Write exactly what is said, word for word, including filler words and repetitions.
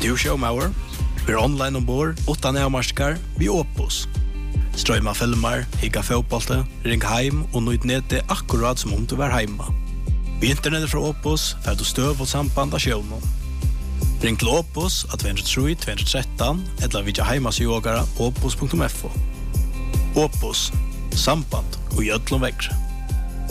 du showmauer? Vi er online ombord, utan avmarskar, vi Opus. Strøyma filmer, higga fotbollte, ring heim og nøyd nete akkurat som om du var heima. Vi internettet fra Opus, fer du støv og samband av sjøvnen. Ring til Opus av två tre tre två ett tre eller vidja heimasjågara opus punktum f o. Opus, samband og gjødlom vekkre.